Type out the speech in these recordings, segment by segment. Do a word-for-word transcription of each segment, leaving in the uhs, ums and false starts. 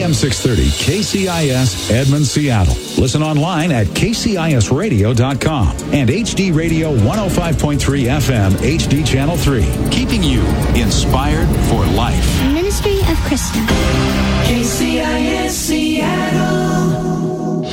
M six thirty K C I S Edmond, Seattle. Listen online at K C I S radio dot com and H D Radio one oh five point three F M H D Channel three. Keeping you inspired for life. Ministry of Krista. K C I S Seattle.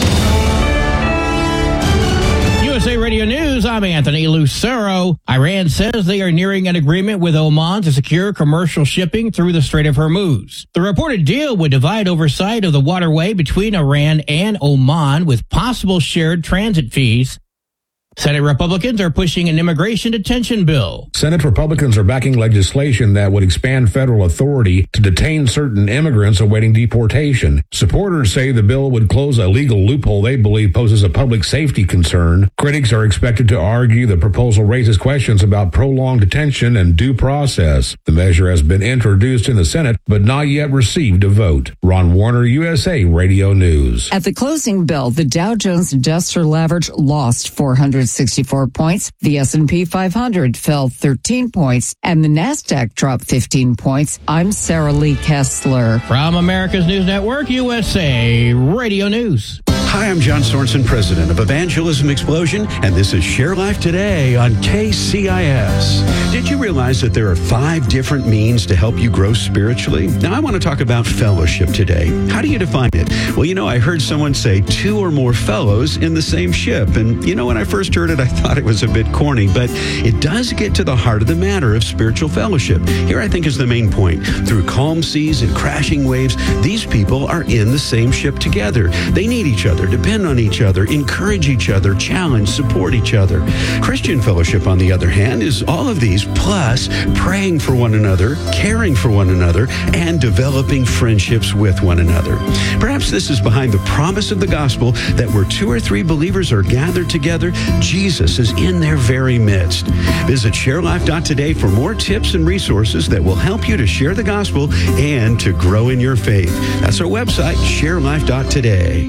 U S A Radio News, I'm Anthony Lucero. Iran says they are nearing an agreement with Oman to secure commercial shipping through the Strait of Hormuz. The reported deal would divide oversight of the waterway between Iran and Oman with possible shared transit fees. Senate Republicans are pushing an immigration detention bill. Senate Republicans are backing legislation that would expand federal authority to detain certain immigrants awaiting deportation. Supporters say the bill would close a legal loophole they believe poses a public safety concern. Critics are expected to argue the proposal raises questions about prolonged detention and due process. The measure has been introduced in the Senate, but not yet received a vote. Ron Warner, U S A Radio News. At the closing bell, the Dow Jones Industrial Average lost four hundred sixty-four points, the S and P five hundred fell thirteen points, and the NASDAQ dropped fifteen points. I'm Sarah Lee Kessler. From America's News Network, U S A Radio News. Hi, I'm John Sorensen, president of Evangelism Explosion, and this is Share Life Today on K C I S. Did you realize that there are five different means to help you grow spiritually? Now, I want to talk about fellowship today. How do you define it? Well, you know, I heard someone say two or more fellows in the same ship. And, you know, when I first heard it, I thought it was a bit corny, but it does get to the heart of the matter of spiritual fellowship. Here, I think, is the main point. Through calm seas and crashing waves, these people are in the same ship together. They need each other, depend on each other, encourage each other, challenge, support each other. Christian fellowship, on the other hand, is all of these, plus praying for one another, caring for one another, and developing friendships with one another. Perhaps this is behind the promise of the gospel that where two or three believers are gathered together, Jesus is in their very midst. Visit share life dot today for more tips and resources that will help you to share the gospel and to grow in your faith. That's our website, share life dot today.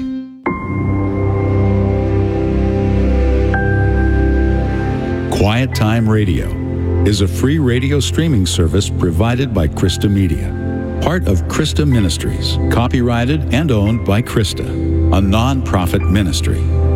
Quiet Time Radio is a free radio streaming service provided by Krista Media, part of Krista Ministries, copyrighted and owned by Krista, a non-profit ministry.